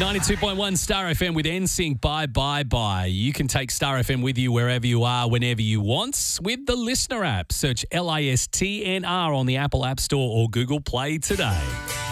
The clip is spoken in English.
92.1 Star FM with NSYNC. Bye. You can take Star FM with you wherever you are, whenever you want, with the Listener app. Search LISTNR on the Apple App Store or Google Play today.